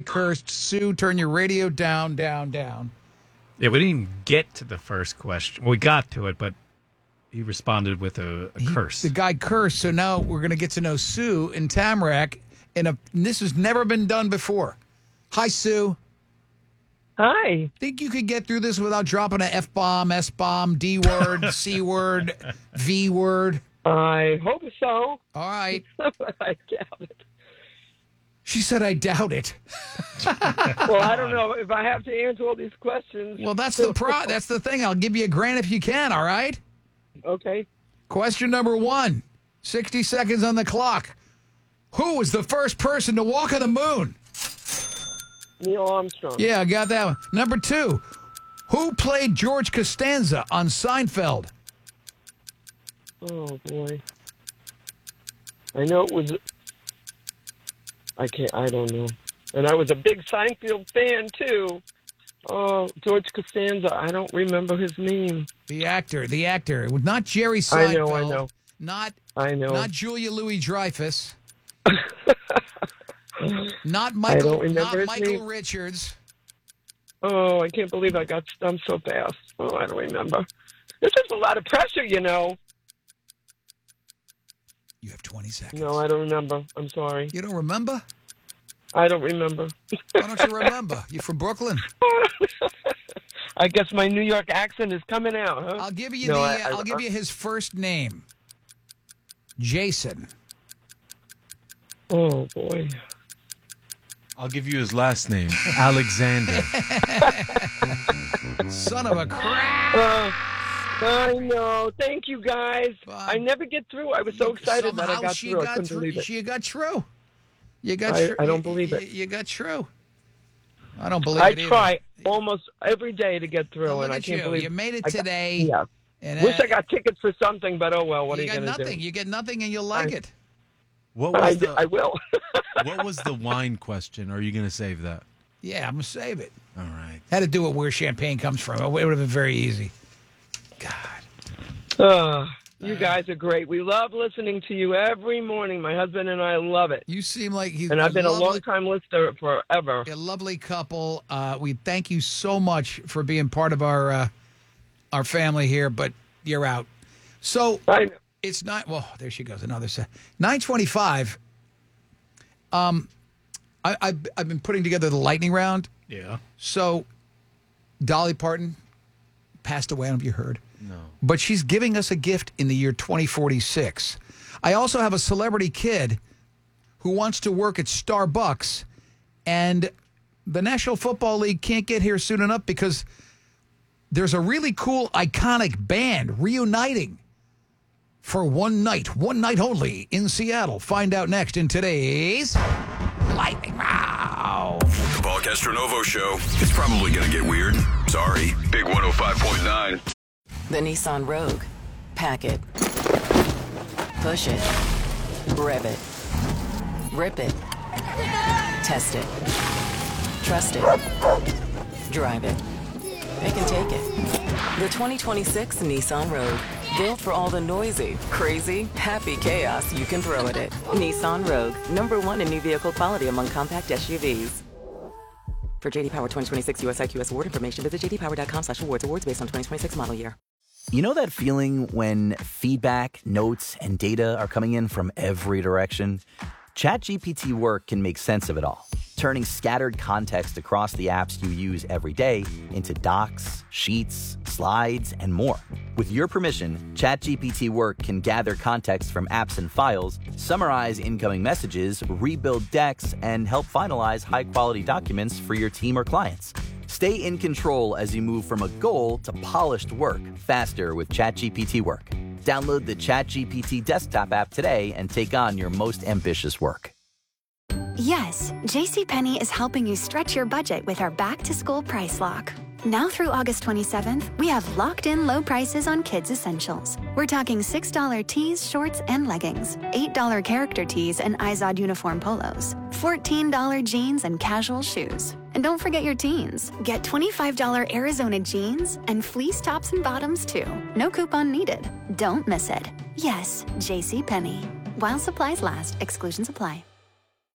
cursed. Sue, turn your radio down. Yeah, we didn't even get to the first question. We got to it, but he responded with a curse. The guy cursed, so now we're going to get to know Sue and Tamarack. And this has never been done before. Hi, Sue. Hi. Think you could get through this without dropping an F-bomb, S-bomb, D-word, C-word, V-word? I hope so. All right. But I doubt it. She said, I doubt it. Well, I don't know if I have to answer all these questions. Well, that's the thing. I'll give you a grand if you can, all right? Okay. Question number 1. 60 seconds on the clock. Who was the first person to walk on the moon? Neil Armstrong. Yeah, I got that one. Number 2. Who played George Costanza on Seinfeld? Oh, boy. I know it was... I don't know. And I was a big Seinfeld fan, too. Oh, George Costanza. I don't remember his name. The actor. It was not Jerry Seinfeld. I know. Not Julia Louis-Dreyfus. Not Michael Richards. Oh, I can't believe I got stumped so fast. Oh, I don't remember. This is a lot of pressure, you know. You have 20 seconds. No, I don't remember. I'm sorry. You don't remember? I don't remember. Why don't you remember? You from Brooklyn? I guess my New York accent is coming out, huh? I'll give you I'll give you his first name. Jason. Oh, boy. I'll give you his last name, Alexander. Son of a crap. I know. Thank you, guys. But I never get through. I was so excited that I got through. I couldn't believe it. She got through. I don't believe it. You got through. I don't believe it either. I try almost every day to get through, and I can't believe you made it today. Yeah. And, wish I got tickets for something, but oh well. What are you going to do? You get nothing, and you'll like it. I will. What was the wine question? Are you going to save that? Yeah, I'm going to save it. All right. Had to do with where champagne comes from. It would have been very easy. God. You guys are great. We love listening to you every morning. My husband and I love it. You seem like and I've been a long-time listener forever. A lovely couple. We thank you so much for being part of our family here, but you're out. So it's not. Well, there she goes. Another set. 9:25. I've been putting together the lightning round. Yeah. So Dolly Parton passed away. I don't know if you heard. No. But she's giving us a gift in the year 2046. I also have a celebrity kid who wants to work at Starbucks, and the National Football League can't get here soon enough because there's a really cool, iconic band reuniting for one night only in Seattle. Find out next in today's Lightning Round. The Paul Castronovo Show. It's probably going to get weird. Sorry. Big 105.9. The Nissan Rogue. Pack it. Push it. Rev it. Rip it. Test it. Trust it. Drive it. They can take it. The 2026 Nissan Rogue. Built for all the noisy, crazy, happy chaos you can throw at it. Nissan Rogue. #1 in new vehicle quality among compact SUVs. For JD Power 2026 US IQS award information, visit jdpower.com/awards. Awards based on 2026 model year. You know that feeling when feedback, notes, and data are coming in from every direction? ChatGPT Work can make sense of it all, turning scattered context across the apps you use every day into docs, sheets, slides, and more. With your permission, ChatGPT Work can gather context from apps and files, summarize incoming messages, rebuild decks, and help finalize high-quality documents for your team or clients. Stay in control as you move from a goal to polished work faster with ChatGPT Work. Download the ChatGPT desktop app today and take on your most ambitious work. Yes, JCPenney is helping you stretch your budget with our back-to-school price lock. Now through August 27th, we have locked-in low prices on kids' essentials. We're talking $6 tees, shorts, and leggings, $8 character tees and Izod uniform polos, $14 jeans and casual shoes. And don't forget your teens. Get $25 Arizona jeans and fleece tops and bottoms, too. No coupon needed. Don't miss it. Yes, JCPenney. While supplies last, exclusions apply.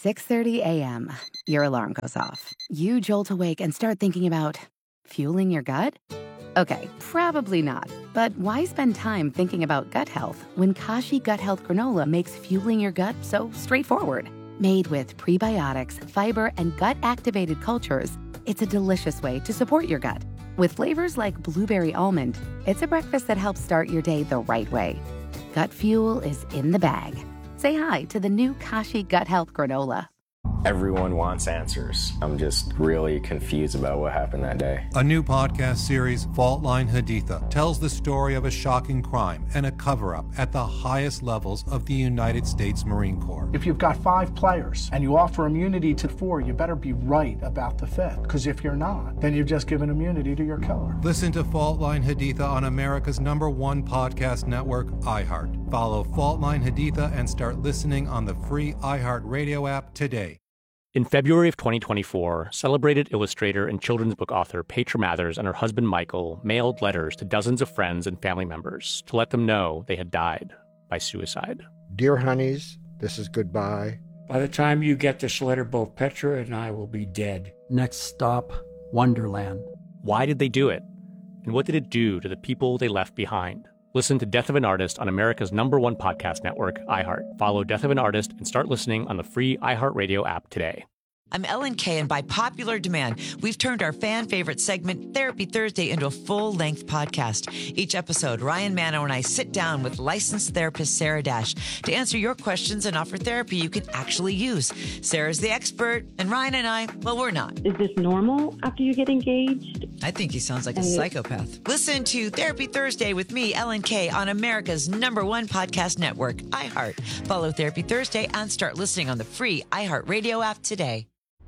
6:30 a.m. Your alarm goes off. You jolt awake and start thinking about fueling your gut? Okay, probably not. But why spend time thinking about gut health when Kashi Gut Health Granola makes fueling your gut so straightforward? Made with prebiotics, fiber, and gut-activated cultures, it's a delicious way to support your gut. With flavors like blueberry almond, it's a breakfast that helps start your day the right way. Gut fuel is in the bag. Say hi to the new Kashi Gut Health Granola. Everyone wants answers. I'm just really confused about what happened that day. A new podcast series, Fault Line Haditha, tells the story of a shocking crime and a cover-up at the highest levels of the United States Marine Corps. If you've got 5 players and you offer immunity to 4, you better be right about the 5th. Because if you're not, then you've just given immunity to your killer. Listen to Fault Line Haditha on America's #1 podcast network, iHeart. Follow Fault Line Haditha and start listening on the free iHeart Radio app today. In February of 2024, celebrated illustrator and children's book author Petra Mathers and her husband Michael mailed letters to dozens of friends and family members to let them know they had died by suicide. Dear honeys, this is goodbye. By the time you get this letter, both Petra and I will be dead. Next stop, Wonderland. Why did they do it? And what did it do to the people they left behind? Listen to Death of an Artist on America's #1 podcast network, iHeart. Follow Death of an Artist and start listening on the free iHeartRadio app today. I'm Ellen Kay, and by popular demand, we've turned our fan-favorite segment, Therapy Thursday, into a full-length podcast. Each episode, Ryan Manno and I sit down with licensed therapist Sarah Dash to answer your questions and offer therapy you can actually use. Sarah's the expert, and Ryan and I, well, we're not. Is this normal after you get engaged? I think he sounds like a psychopath. Listen to Therapy Thursday with me, Ellen Kay, on America's #1 podcast network, iHeart. Follow Therapy Thursday and start listening on the free iHeart Radio app today.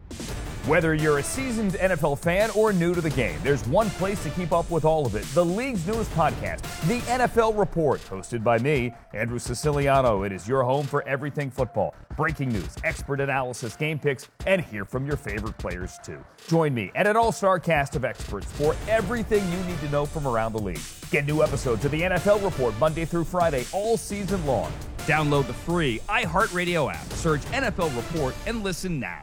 Whether you're a seasoned NFL fan or new to the game, there's one place to keep up with all of it. The league's newest podcast, The NFL Report, hosted by me, Andrew Siciliano. It is your home for everything football. Breaking news, expert analysis, game picks, and hear from your favorite players, too. Join me and an all-star cast of experts for everything you need to know from around the league. Get new episodes of The NFL Report Monday through Friday all season long. Download the free iHeartRadio app. Search NFL Report and listen now.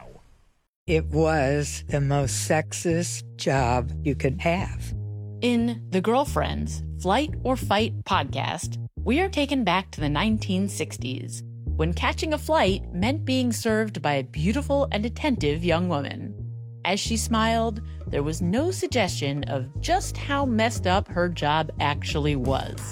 It was the most sexist job you could have. In The Girlfriends, Flight or Fight podcast, we are taken back to the 1960s, when catching a flight meant being served by a beautiful and attentive young woman. As she smiled, there was no suggestion of just how messed up her job actually was.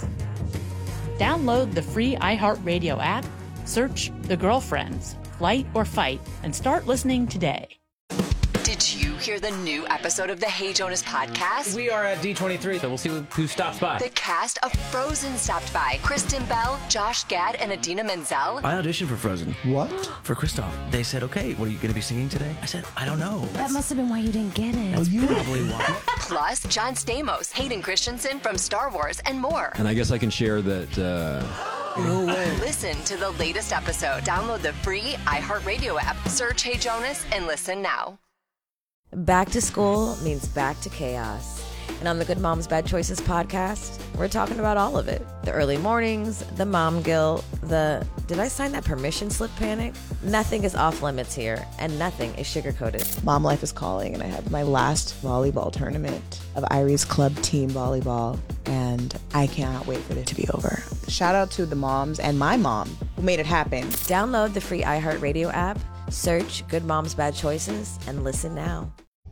Download the free iHeartRadio app, search The Girlfriends, Flight or Fight, and start listening today. Did you hear the new episode of the Hey Jonas podcast? We are at D23, so we'll see who stops by. The cast of Frozen stopped by. Kristen Bell, Josh Gad, and Idina Menzel. I auditioned for Frozen. What? For Kristoff. They said, okay, what are you going to be singing today? I said, I don't know. That must have been why you didn't get it. That's probably why. Plus, John Stamos, Hayden Christensen from Star Wars, and more. And I guess I can share that... No way. Listen to the latest episode. Download the free iHeartRadio app. Search Hey Jonas and listen now. Back to school means back to chaos. And on the Good Moms Bad Choices podcast, we're talking about all of it. The early mornings, the mom guilt, the did I sign that permission slip panic? Nothing is off limits here, and nothing is sugar-coated. Mom life is calling, and I have my last volleyball tournament of Irie's Club Team Volleyball, and I cannot wait for it to be over. Shout out to the moms and my mom who made it happen. Download the free iHeartRadio app, search Good Moms Bad Choices, and listen now.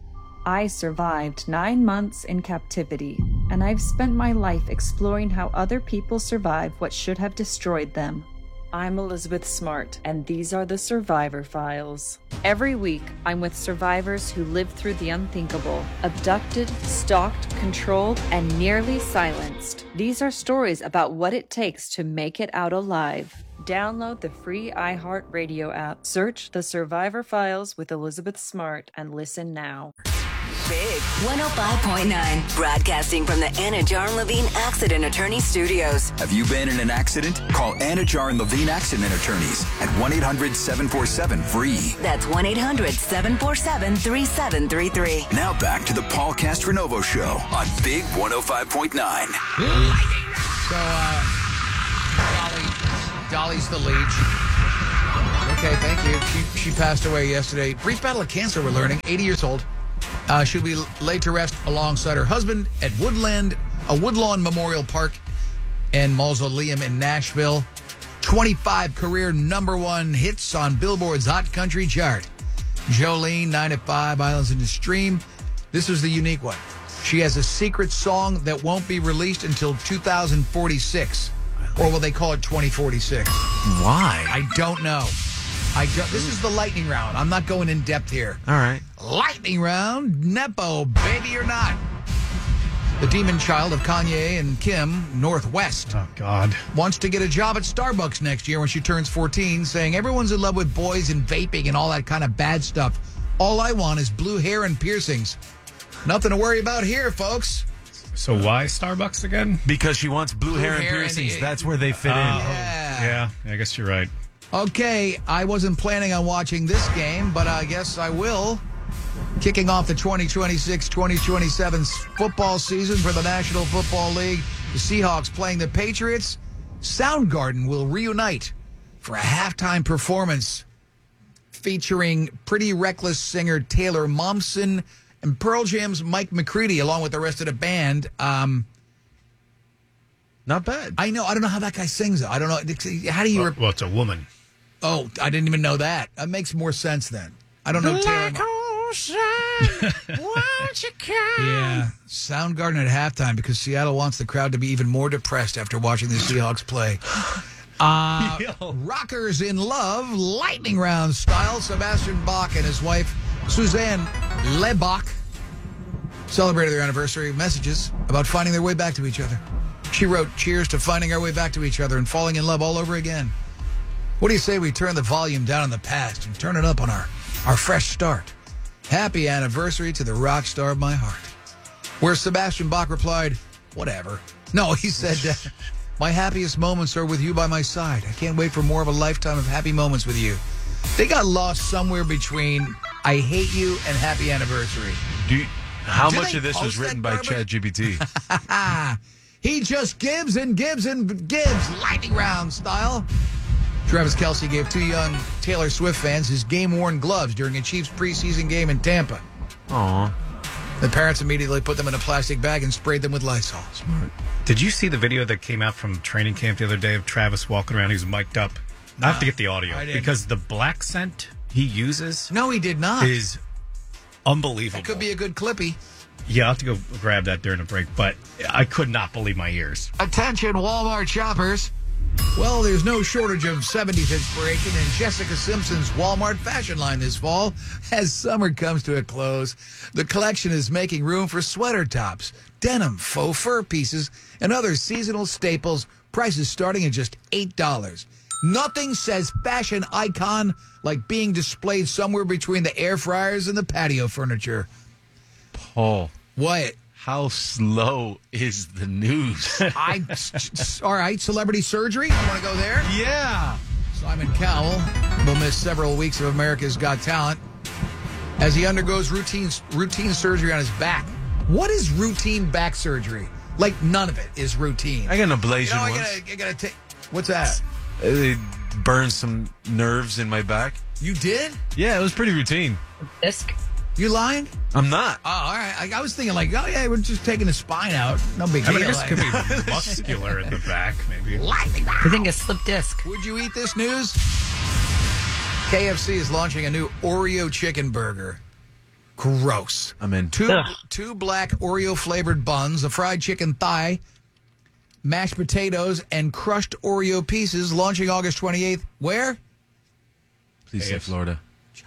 I survived 9 months in captivity, and I've spent my life exploring how other people survive what should have destroyed them. I'm Elizabeth Smart, and these are the Survivor Files. Every week, I'm with survivors who lived through the unthinkable, abducted, stalked, controlled, and nearly silenced. These are stories about what it takes to make it out alive. Download the free iHeartRadio app, search The Survivor Files with Elizabeth Smart, and listen now. Big 105.9, broadcasting from the Anna Jar and Levine Accident Attorney Studios. Have you been in an accident? Call Anna Jar and Levine Accident Attorneys at 1-800-747-FREE. That's 1-800-747-3733. Now back to the Paul Castranovo Show on Big 105.9. So, Dolly's the lead. Okay, thank you. She passed away yesterday. Brief battle of cancer, we're learning. 80 years old. She'll be laid to rest alongside her husband at Woodlawn Memorial Park and Mausoleum in Nashville. 25 career #1 hits on Billboard's Hot Country chart. Jolene, 9 at 5, Islands in the Stream. This is the unique one. She has a secret song that won't be released until 2046. Or will they call it 2046? Why? I don't know. This is the lightning round. I'm not going in depth here. All right. Lightning round, Nepo, baby or not. The demon child of Kanye and Kim, Northwest. Oh, God. Wants to get a job at Starbucks next year when she turns 14, saying everyone's in love with boys and vaping and all that kind of bad stuff. All I want is blue hair and piercings. Nothing to worry about here, folks. So why Starbucks again? Because she wants blue hair and piercings. That's where they fit in. Yeah, I guess you're right. Okay, I wasn't planning on watching this game, but I guess I will. Kicking off the 2026-2027 football season for the National Football League, the Seahawks playing the Patriots. Soundgarden will reunite for a halftime performance featuring Pretty Reckless singer Taylor Momsen and Pearl Jam's Mike McCready, along with the rest of the band. Not bad. I know. I don't know how that guy sings, though. I don't know. How do you... Well, it's a woman. Oh, I didn't even know that. That makes more sense then. I don't know Taylor. Won't you come? Yeah, Soundgarden at halftime because Seattle wants the crowd to be even more depressed after watching the Seahawks play. Rockers in Love, lightning round style. Sebastian Bach and his wife, Suzanne Lebach, celebrated their anniversary. Messages about finding their way back to each other. She wrote, "Cheers to finding our way back to each other and falling in love all over again. What do you say we turn the volume down on the past and turn it up on our fresh start? Happy anniversary to the rock star of my heart." Where Sebastian Bach replied, "Whatever." No, he said, "My happiest moments are with you by my side. I can't wait for more of a lifetime of happy moments with you." They got lost somewhere between "I hate you" and "happy anniversary." How much of this was written by ChatGPT? He just gives and gives and gives, lightning round style. Travis Kelce gave two young Taylor Swift fans his game-worn gloves during a Chiefs preseason game in Tampa. Aw. The parents immediately put them in a plastic bag and sprayed them with Lysol. Smart. Did you see the video that came out from training camp the other day of Travis walking around? He's mic'd up. I have to get the audio because the black scent he uses. No, he did not. Is unbelievable. That could be a good clippy. Yeah, I'll have to go grab that during a break, but I could not believe my ears. Attention, Walmart shoppers. Well, there's no shortage of 70s inspiration in Jessica Simpson's Walmart fashion line this fall. As summer comes to a close, the collection is making room for sweater tops, denim, faux fur pieces, and other seasonal staples, prices starting at just $8. Nothing says fashion icon like being displayed somewhere between the air fryers and the patio furniture. Paul. What? How slow is the news? All right, celebrity surgery. You want to go there? Yeah. Simon Cowell will miss several weeks of America's Got Talent as he undergoes routine surgery on his back. What is routine back surgery? Like, none of it is routine. I got an ablation once. I gotta take. What's that? It burned some nerves in my back. You did? Yeah, it was pretty routine. Disc. You lying? I'm not. Oh, all right. I was thinking like, oh, yeah, we're just taking the spine out. No big deal. I guess it could be muscular in the back, maybe. I think a slip disc. Would you eat this news? KFC is launching a new Oreo chicken burger. Gross. I'm in. Two black Oreo-flavored buns, a fried chicken thigh, mashed potatoes, and crushed Oreo pieces, launching August 28th. Where? Please say Florida.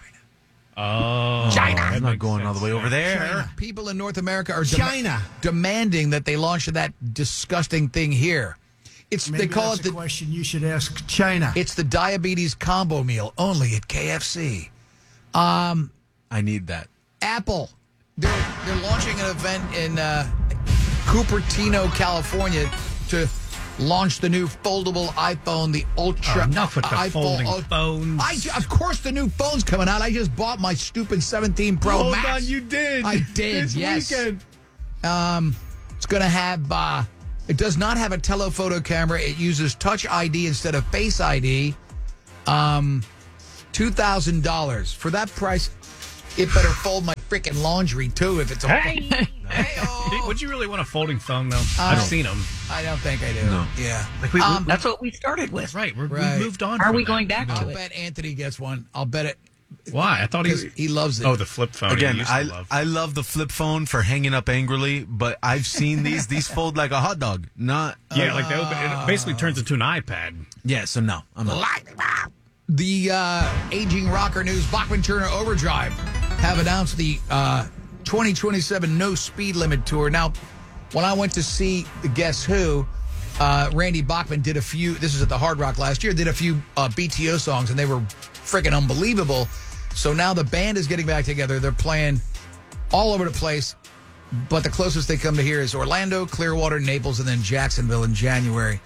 Oh, China. I'm not going all the way over there. China. People in North America are demanding that they launch that disgusting thing here. Maybe they call that's it the question you should ask China. It's the diabetes combo meal only at KFC. I need that. Apple, they're launching an event in Cupertino, California, to launch the new foldable iPhone, the Ultra. Enough with the folding phones. Of course, the new phone's coming out. I just bought my stupid 17 Pro Max. Hold on, you did. I did. This yes. weekend. It's going to have. It does not have a telephoto camera. It uses Touch ID instead of Face ID. $2,000. For that price, it better fold my freaking laundry, too, if it's a... Would you really want a folding thong, though? I've seen them. I don't think I do. No. Yeah. Like that's what we started with. Right. We've moved on. Are we going back to I'll it? bet Anthony gets one. I'll bet it. Why? I thought he loves it. Oh, the flip phone. Again, I love the flip phone for hanging up angrily, but I've seen these. These fold like a hot dog. Not like they open, it basically turns into an iPad. Yeah, so no. I'm not. The aging rocker news, Bachman Turner Overdrive have announced the 2027 No Speed Limit Tour. Now, when I went to see the Guess Who, Randy Bachman did a few, this was at the Hard Rock last year, did a few BTO songs, and they were freaking unbelievable. So now the band is getting back together. They're playing all over the place, but the closest they come to here is Orlando, Clearwater, Naples, and then Jacksonville in January.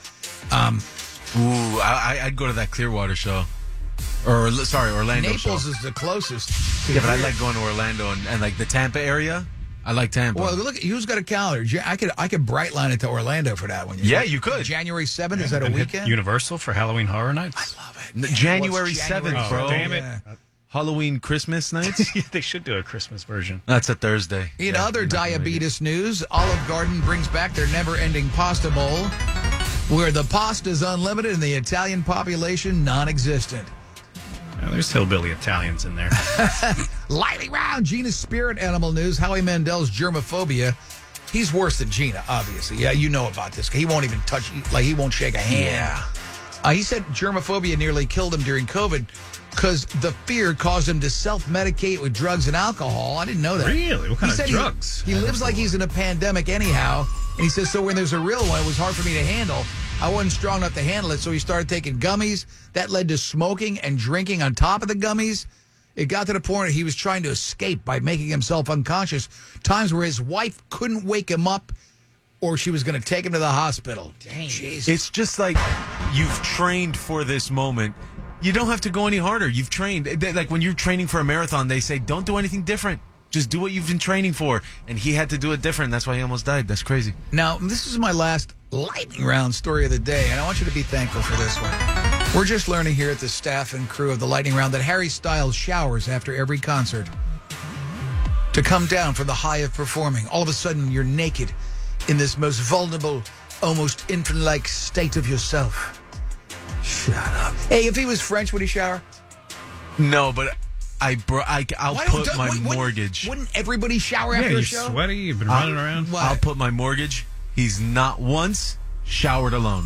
I'd go to that Clearwater show. Orlando Naples show. is the closest. Yeah, but I like going to Orlando and like the Tampa area. I like Tampa. Well, look, who's got a calendar? I could bright line it to Orlando for that one. Yeah, you could. January 7th, is that a weekend? Universal for Halloween Horror Nights? I love it. January 7th, bro. Damn it. Halloween Christmas nights? They should do a Christmas version. That's a Thursday. In other diabetes news, Olive Garden brings back their never-ending pasta bowl, where the pasta is unlimited and the Italian population non-existent. There's hillbilly Italians in there. Lightning round, Gina's spirit animal news. Howie Mandel's germophobia. He's worse than Gina, obviously. Yeah, you know about this. He won't even touch, like he won't shake a hand. Yeah. He said germophobia nearly killed him during COVID because the fear caused him to self-medicate with drugs and alcohol. I didn't know that. Really? What kind of drugs? He lives like he's in a pandemic anyhow. And he says, so when there's a real one, it was hard for me to handle. I wasn't strong enough to handle it, so he started taking gummies. That led to smoking and drinking on top of the gummies. It got to the point where he was trying to escape by making himself unconscious. Times where his wife couldn't wake him up or she was going to take him to the hospital. Dang. Jesus. It's just like you've trained for this moment. You don't have to go any harder. You've trained. Like when you're training for a marathon, they say, don't do anything different. Just do what you've been training for. And he had to do it different. That's why he almost died. That's crazy. Now, this is my last lightning round story of the day, and I want you to be thankful for this one. We're just learning here at the staff and crew of the lightning round that Harry Styles showers after every concert to come down from the high of performing. All of a sudden, you're naked in this most vulnerable, almost infant-like state of yourself. Shut up. Hey, if he was French, would he shower? No, but I'll put my mortgage. Wouldn't everybody shower after a show? You're sweaty. You've been running around. What? I'll put my mortgage. He's not once showered alone.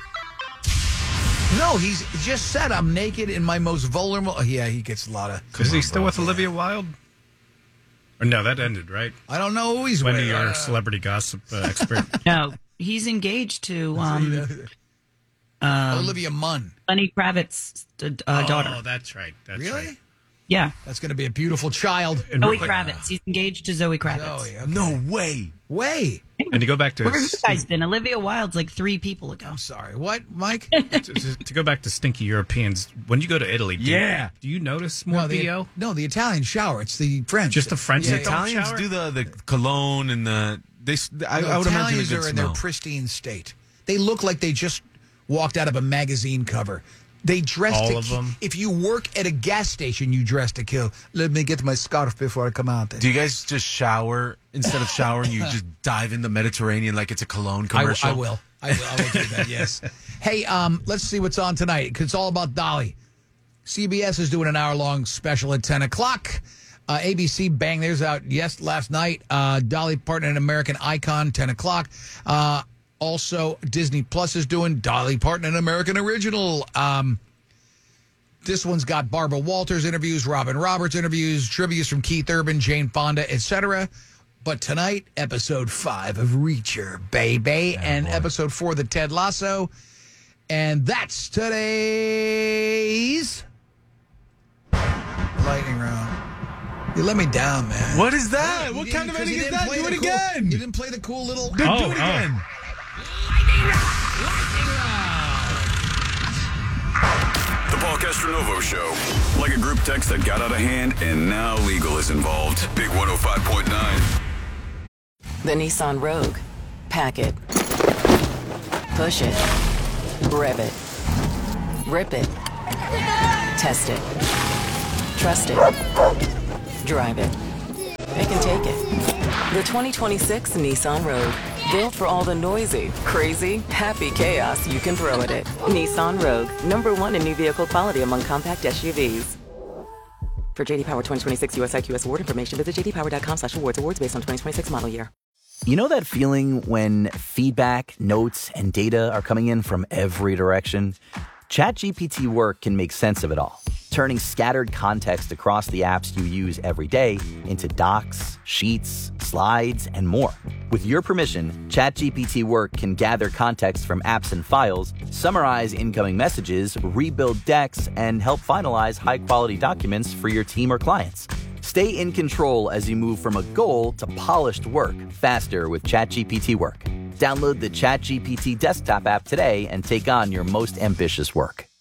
No, he's just said I'm naked in my most vulnerable. Oh, yeah, he gets a lot of. Is he still with Olivia Wilde? Or no, that ended, right? I don't know who he's Wendy, with. your celebrity gossip expert. No, he's engaged to Olivia Munn, Lenny Kravitz's daughter. Oh, that's right. That's really? right. Yeah. That's going to be a beautiful child. Zoe Kravitz. He's engaged to Zoe Kravitz. Zoe, okay. No way. And to go back to Where have you guys been? Olivia Wilde's like 3 people ago. I'm sorry. What, Mike? to go back to stinky Europeans, when you go to Italy, do you notice more BO? No, the Italian shower. It's the French. Just the French. The Italians do the cologne and the. I would imagine a Italians good are in smell. their pristine state. They look like they just walked out of a magazine cover. They dress All of them. If you work at a gas station, you dress to kill. Let me get my scarf before I come out. Do you guys just shower instead of showering? You just dive in the Mediterranean like it's a cologne commercial. I will do that. Yes. Hey, let's see what's on tonight. 'Cause it's all about Dolly. CBS is doing an hour-long special at 10 o'clock. ABC banged theirs out last night. Dolly Parton, an American Icon, 10 o'clock. Also, Disney Plus is doing Dolly Parton, an American Original. This one's got Barbara Walters interviews, Robin Roberts interviews, trivias from Keith Urban, Jane Fonda, etc. But tonight, episode 5 of Reacher, baby, and episode 4 of the Ted Lasso. And that's today's lightning round. You let me down, man. What is that? What kind of ending is that? Do it again. You didn't play the cool little... Do it again. The Paul Castronovo Show. Like a group text that got out of hand and now legal is involved. Big 105.9. The Nissan Rogue. Pack it. Push it. Rev it. Rip it. Test it. Trust it. Drive it. It can take it. The 2026 Nissan Rogue. Built for all the noisy, crazy, happy chaos you can throw at it. Nissan Rogue. #1 in new vehicle quality among compact SUVs. For JD Power 2026 US IQS award information, visit jdpower.com/awards. Awards based on 2026 model year. You know that feeling when feedback, notes, and data are coming in from every direction? ChatGPT Work can make sense of it all, turning scattered context across the apps you use every day into docs, sheets, slides, and more. With your permission, ChatGPT Work can gather context from apps and files, summarize incoming messages, rebuild decks, and help finalize high-quality documents for your team or clients. Stay in control as you move from a goal to polished work faster with ChatGPT Work. Download the ChatGPT desktop app today and take on your most ambitious work.